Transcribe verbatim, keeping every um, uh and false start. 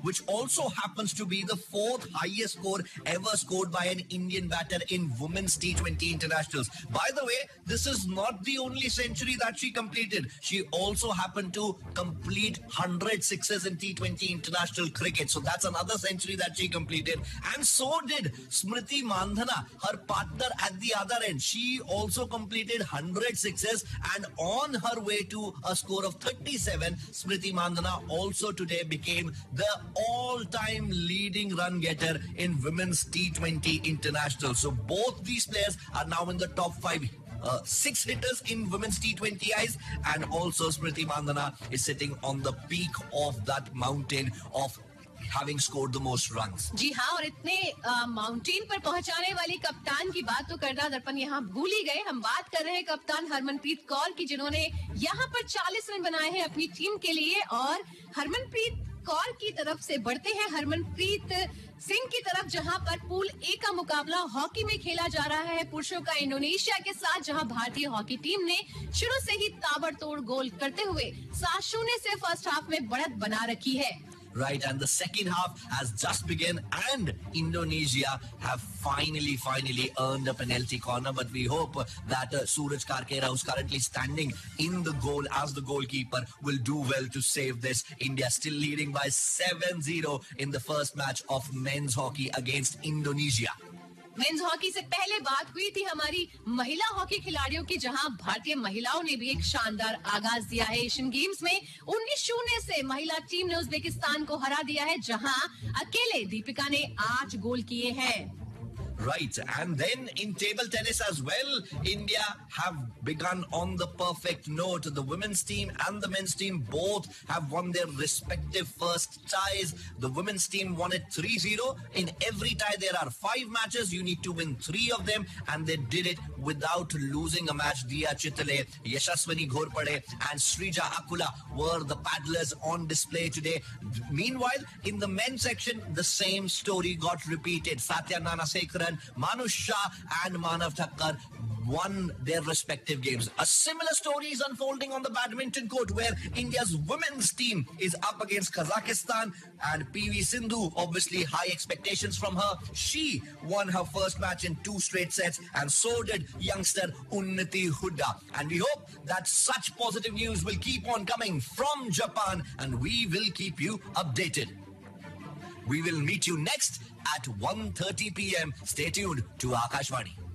which also happens to be the fourth highest score ever scored by an Indian batter in women's T twenty internationals. By the way, this is not the only century that she completed. She also happened to complete one hundred sixes in T twenty international cricket. So that's another century that she completed. And so did Smriti Mandhana, her partner at the other end. She also completed one hundred sixes, and on her way to a score of thirty-seven, Smriti Mandhana also today became the all-time leading run getter in women's T twenty international. So both these players are now in the top five. Uh, six hitters in women's T twenty Is, and also Smriti Mandhana is sitting on the peak of that mountain of having scored the most runs. जी हाँ, और इतने mountain पर पहुंचाने वाली कप्तान की बात तो करना दर्पण यहाँ भूल ही गए. हम बात कर रहे हैं कप्तान हरमनप्रीत कौर की, जिन्होंने यहाँ पर चालीस रन बनाए हैं अपनी टीम के लिए. और हरमनप्रीत कौर की तरफ से बढ़ते हैं हरमनप्रीत सिंह की तरफ, जहां पर पूल ए का मुकाबला हॉकी में खेला जा रहा है पुरुषों का इंडोनेशिया के साथ, जहां भारतीय हॉकी टीम ने शुरू से ही ताबड़तोड़ गोल करते हुए सात शून्य से फर्स्ट हाफ में बढ़त बना रखी है. Right, and the second half has just begun, and Indonesia have finally, finally earned a penalty corner. But we hope that uh, Suraj Karkera, who's currently standing in the goal as the goalkeeper, will do well to save this. India still leading by seven zero in the first match of men's hockey against Indonesia. Men's hockey से पहले बात हुई थी हमारी महिला hockey खिलाड़ियों की, जहां भारतीय महिलाओं ने भी एक शानदार आगाज दिया है. एशियन गेम्स में उन्नीस शून्य से महिला टीम ने उज्बेकिस्तान को हरा दिया है, जहां अकेले दीपिका ने आठ गोल किए हैं. Right, and then in table tennis as well, India have begun on the perfect note. The women's team and the men's team both have won their respective first ties. The women's team won it three zero. In every tie there are five matches. You need to win three of them, and they did it without losing a match. Diya Chitale, Yashaswini Ghorpade and Srija Akula were the paddlers on display today. Meanwhile, in the men's section, the same story got repeated. Satya Nanasekharan, Manush Shah and Manav Thakkar won their respective games. A similar story is unfolding on the badminton court, where India's women's team is up against Kazakhstan, and P V Sindhu, obviously high expectations from her. She won her first match in two straight sets, and so did youngster Unnati Hooda. And we hope that such positive news will keep on coming from Japan, and we will keep you updated. We will meet you next at one thirty p m Stay tuned to Akashvani.